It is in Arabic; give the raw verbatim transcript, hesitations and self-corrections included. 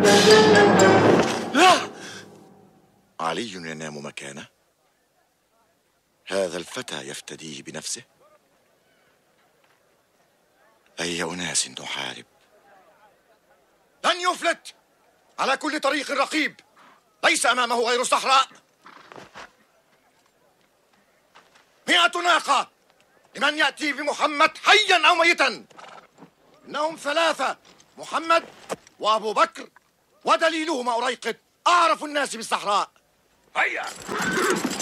لا! علي ينام مكانه؟ هذا الفتى يفتديه بنفسه؟ أي أناس نحارب؟ لن يفلت. على كل طريق رقيب، ليس أمامه غير صحراء. مئة ناقة لمن يأتي بمحمد حيا أو ميتا. إنهم ثلاثة، محمد وأبو بكر ودليلهما أريقط، أعرف الناس بالصحراء. هيا.